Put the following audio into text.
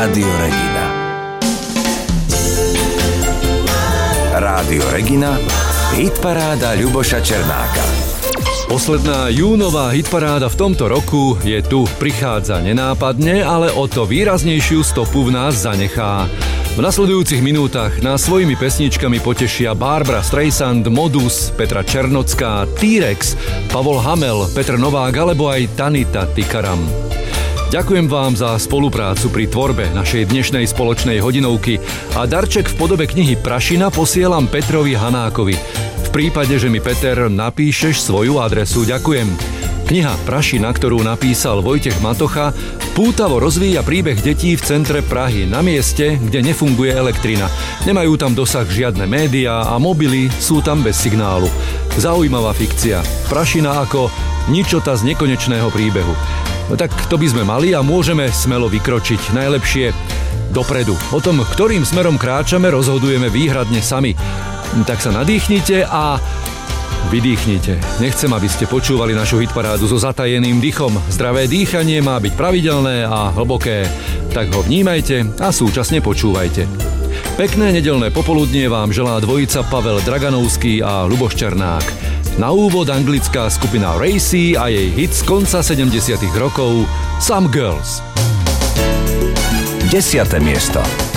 Rádio Regina. Rádio Regina, hitparáda Ľuboša Černáka. Posledná júnová hitparáda v tomto roku je tu. Prichádza nenápadne, ale o to výraznejšiu stopu v nás zanechá. V nasledujúcich minútach nás svojimi pesničkami potešia Barbara Streisand, Modus, Petra Černocká, T-Rex, Pavol Hamel, Petr Novák alebo aj Tanita Tikaram. Ďakujem vám za spoluprácu pri tvorbe našej dnešnej spoločnej hodinovky a darček v podobe knihy Prašina posielam Petrovi Hanákovi. V prípade, že mi Peter napíšeš svoju adresu, ďakujem. Kniha Prašina, ktorú napísal Vojtech Matocha, pútavo rozvíja príbeh detí v centre Prahy, na mieste, kde nefunguje elektrina. Nemajú tam dosah žiadne médiá a mobily sú tam bez signálu. Zaujímavá fikcia. Prašina ako ničota z nekonečného príbehu. No tak to by sme mali a môžeme smelo vykročiť. Najlepšie dopredu. O tom, ktorým smerom kráčame, rozhodujeme výhradne sami. Tak sa nadýchnite a vydýchnite. Nechcem, aby ste počúvali našu hitparádu so zatajeným dýchom. Zdravé dýchanie má byť pravidelné a hlboké. Tak ho vnímajte a súčasne počúvajte. Pekné nedeľné popoludnie vám želá dvojica Pavel Draganovský a Ľuboš Černák. Na úvod anglická skupina Racy a jej hit z konca 70. rokov Some Girls. 10. miesto.